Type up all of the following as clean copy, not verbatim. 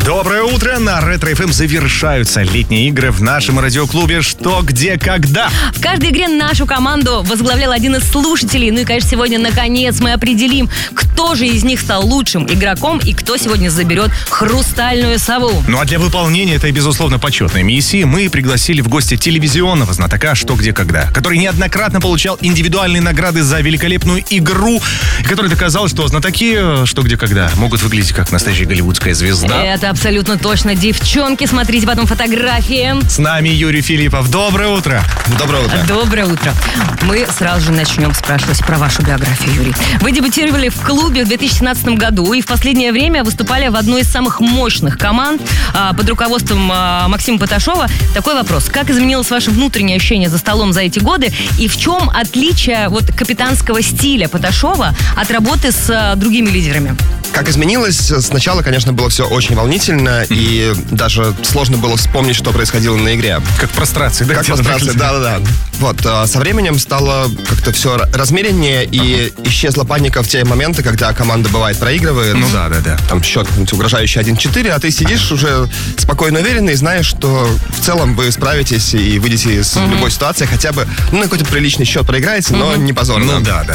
Доброе утро! На Ретро-ФМ завершаются летние игры в нашем радиоклубе «Что, где, когда». В каждой игре нашу команду возглавлял один из слушателей. Ну и, конечно, сегодня, наконец, мы определим, кто же из них стал лучшим игроком и кто сегодня заберет хрустальную сову. Ну а для выполнения этой, безусловно, почетной миссии мы пригласили в гости телевизионного знатока «Что, где, когда», который неоднократно получал индивидуальные награды за великолепную игру, и который доказал, что знатоки «Что, где, когда» могут выглядеть как настоящая голливудская звезда. Это абсолютно точно. Девчонки, смотрите потом фотографии. С нами Юрий Филиппов. Доброе утро. Доброе утро. Доброе утро. Мы сразу же начнем спрашивать про вашу биографию, Юрий. Вы дебютировали в клубе в 2017 году и в последнее время выступали в одной из самых мощных команд под руководством Максима Паташова. Такой вопрос. Как изменилось ваше внутреннее ощущение за столом за эти годы? И в чем отличие капитанского стиля Паташова от работы с другими лидерами? Как изменилось? Сначала, конечно, было все очень волнительно, и даже сложно было вспомнить, что происходило на игре. Как в прострации, да? Как в прострации, да. Вот, со временем стало как-то все размереннее, и исчезла паника в те моменты, когда команда бывает проигрывает. Ну да. Там счет угрожающий 1-4, а ты сидишь уже спокойно уверенный и знаешь, что в целом вы справитесь и выйдете из любой ситуации, хотя бы на какой-то приличный счет проиграете, но не позорно. Ну да.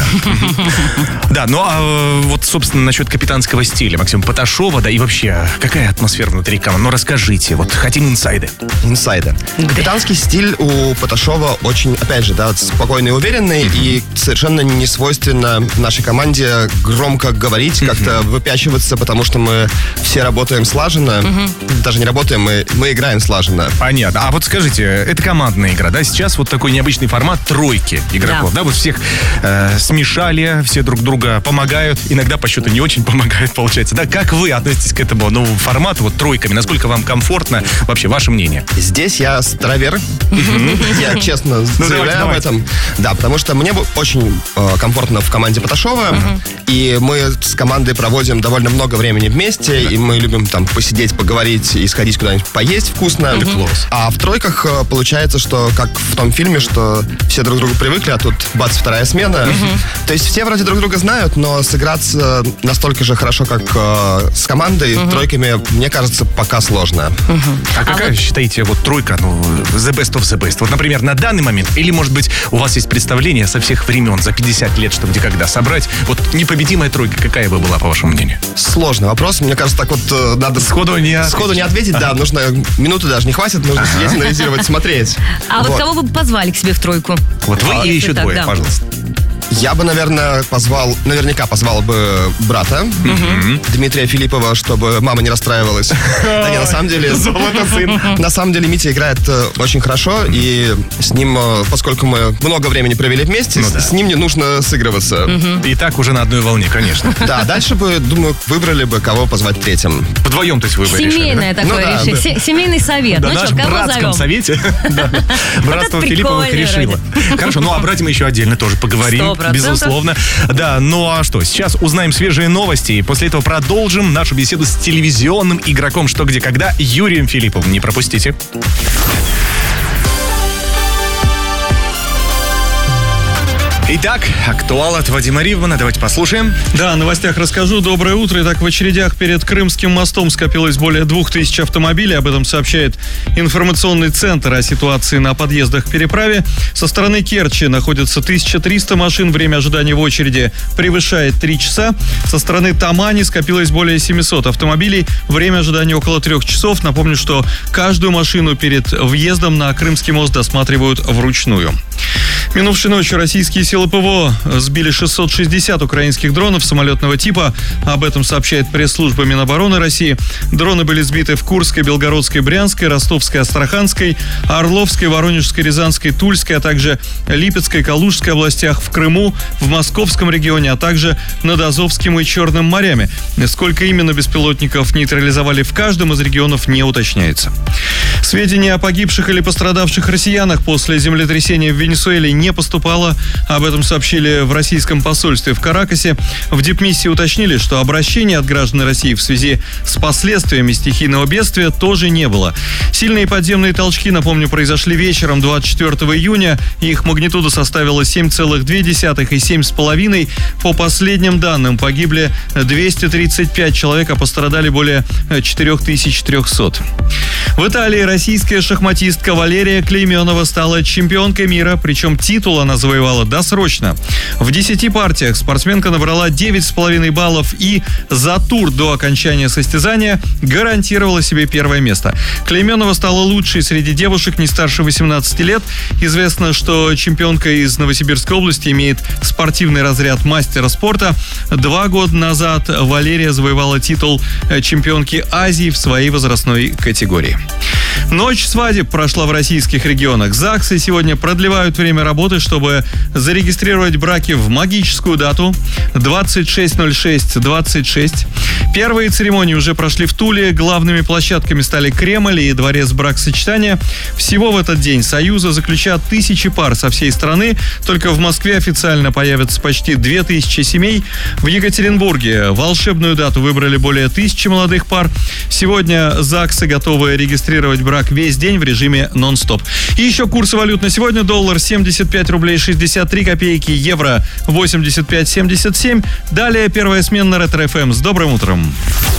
Да, ну а вот, собственно, насчет капитанского стиля Максима Паташова, да, и вообще, какая атмосфера внутри команды? Ну, расскажите, вот хотим инсайды. Капитанский стиль у Паташова очень, опять же, да, спокойный и уверенный, и совершенно не свойственно нашей команде громко говорить, как-то выпячиваться, потому что мы все работаем слаженно. Даже не работаем, мы играем слаженно. Понятно. А вот скажите, это командная игра, да? Сейчас вот такой необычный формат тройки игроков, да? Вот всех смешали, все друг друга помогают, иногда по счету не очень помогают, получается, да? Как вы относитесь к этому новому формату, вот тройками? Насколько вам комфортно? Вообще, ваше мнение? Здесь я старовер. Я честно заявляю об этом. Да, потому что мне очень комфортно в команде Паташова, и мы с командой проводим довольно много времени вместе, и мы любим там посидеть, поговорить и сходить куда-нибудь поесть вкусно. А в тройках получается, что как в том фильме, что все друг к другу привыкли, а тут бац, вторая смена. То есть все вроде друг друга знают, но сыграться настолько же хорошо, как с командой, тройками, мне кажется, пока сложно. А какая, считаете, вот тройка, ну, the best of the best? Вот, например, на данный момент, или, может быть, у вас есть представление со всех времен, за 50 лет, что где когда собрать, вот непобедимая тройка, какая бы была, по вашему мнению? Сложный вопрос. Мне кажется, так вот надо сходу не ответить, да, нужно минуты даже не хватит, нужно сидеть, анализировать, смотреть. А вот кого вы бы позвали к себе в тройку? Вот вы и еще двое, пожалуйста. Я бы, наверняка позвал бы брата Дмитрия Филиппова, чтобы мама не расстраивалась. Да не, на самом деле... Золото сын. На самом деле Митя играет очень хорошо, и с ним, поскольку мы много времени провели вместе, с ним не нужно сыгрываться. И так уже на одной волне, конечно. Да, дальше бы, думаю, выбрали бы, кого позвать третьим. Вдвоем, то есть вы решили? Семейное такое решение. Семейный совет. Да, наш братском совете. Братство Филипповых решило. Хорошо, ну а братья мы еще отдельно тоже поговорим. Безусловно. Да, ну а что, сейчас узнаем свежие новости, и после этого продолжим нашу беседу с телевизионным игроком «Что, где, когда» Юрием Филипповым. Не пропустите. Итак, актуал от Вадима Ривмана. Давайте послушаем. Да, о новостях расскажу. Доброе утро. Итак, в очередях перед Крымским мостом скопилось более 2000 автомобилей. Об этом сообщает информационный центр о ситуации на подъездах к переправе. Со стороны Керчи находится 1300 машин. Время ожидания в очереди превышает 3 часа. Со стороны Тамани скопилось более 700 автомобилей. Время ожидания около 3 часов. Напомню, что каждую машину перед въездом на Крымский мост досматривают вручную. Минувшей ночью российские силы ПВО сбили 660 украинских дронов самолетного типа. Об этом сообщает пресс-служба Минобороны России. Дроны были сбиты в Курской, Белгородской, Брянской, Ростовской, Астраханской, Орловской, Воронежской, Рязанской, Тульской, а также Липецкой, Калужской областях, в Крыму, в Московском регионе, а также над Азовским и Черным морями. Сколько именно беспилотников нейтрализовали в каждом из регионов, не уточняется. Сведения о погибших или пострадавших россиянах после землетрясения в Венесуэле не не поступало. Об этом сообщили в российском посольстве в Каракасе. В дипмиссии уточнили, что обращений от граждан России в связи с последствиями стихийного бедствия тоже не было. Сильные подземные толчки, напомню, произошли вечером 24 июня. Их магнитуда составила 7,2 и 7,5. По последним данным, погибли 235 человек, а пострадали более 4300. В Италии российская шахматистка Валерия Клейменова стала чемпионкой мира, причем титул она завоевала досрочно. В 10 партиях спортсменка набрала 9,5 баллов и за тур до окончания состязания гарантировала себе первое место. Клейменова стала лучшей среди девушек не старше 18 лет. Известно, что чемпионка из Новосибирской области имеет спортивный разряд мастера спорта. 2 года назад Валерия завоевала титул чемпионки Азии в своей возрастной категории. Ночь свадеб прошла в российских регионах. ЗАГСы сегодня продлевают время работы, чтобы зарегистрировать браки в магическую дату 26.06.26. Первые церемонии уже прошли в Туле. Главными площадками стали Кремль и Дворец бракосочетания. Всего в этот день союзы заключат тысячи пар со всей страны. Только в Москве официально появятся почти 2000 семей. В Екатеринбурге волшебную дату выбрали более 1000 молодых пар. Сегодня ЗАГСы готовы регистрировать брак весь день в режиме нон-стоп. И еще курсы валют на сегодня. Доллар 75 рублей 63 копейки, евро 85,77. Далее первая смена на Ретро-ФМ. С добрым утром.